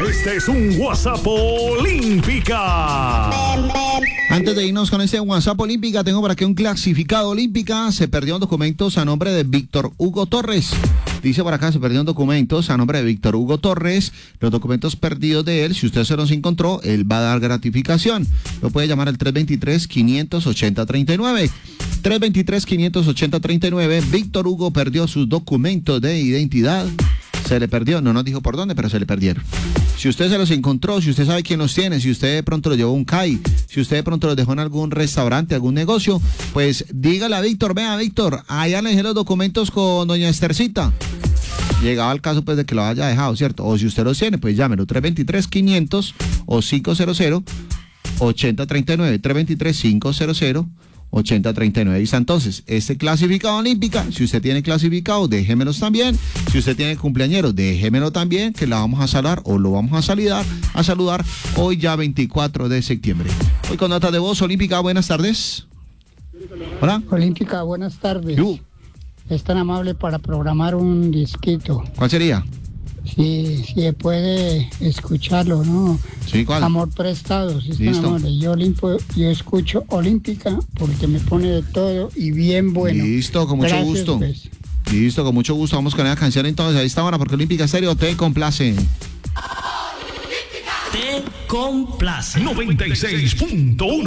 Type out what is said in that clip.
Este es un WhatsApp Olímpica. Antes de irnos con este WhatsApp Olímpica, tengo por aquí un clasificado Olímpica. Se perdió documentos a nombre de Víctor Hugo Torres. Dice por acá, se perdieron documentos a nombre de Víctor Hugo Torres. Los documentos perdidos de él, si usted se los encontró, él va a dar gratificación. Lo puede llamar al 323-580-39. 323-580-39. Víctor Hugo perdió sus documentos de identidad. Se le perdió, no nos dijo por dónde, pero se le perdieron. Si usted se los encontró, si usted sabe quién los tiene, si usted de pronto los llevó a un CAI, si usted de pronto los dejó en algún restaurante, algún negocio, pues dígale a Víctor, vea Víctor, allá le dejé los documentos con doña Estercita. Llegaba al caso pues de que lo haya dejado, ¿cierto? O si usted los tiene, pues llámelo 323-500 o 500-8039, 323-500-8039. Y entonces, este clasificado Olímpica, si usted tiene clasificado, déjemelos también. Si usted tiene cumpleañero, déjemelo también, que la vamos a saludar o lo vamos a saludar hoy ya 24 de septiembre. Hoy con nota de voz, Olímpica, buenas tardes. Hola. Olímpica, buenas tardes. Es tan amable para programar un disquito. ¿Cuál sería? Si puede escucharlo, ¿no? Sí, ¿cuál? Amor prestado, si es tan Listo. amable. Yo escucho Olímpica porque me pone de todo y bien bueno. Listo, con mucho Gracias, gusto. Pues. Listo, con mucho gusto. Vamos con la canción entonces. Ahí está, ahora porque Olímpica Estéreo te complace. Te complace. 96.1